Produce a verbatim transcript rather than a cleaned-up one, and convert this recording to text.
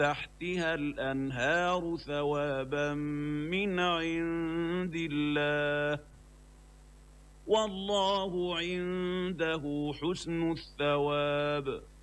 تحتها الأنهار ثوابا من عند الله والله عنده حسن الثواب.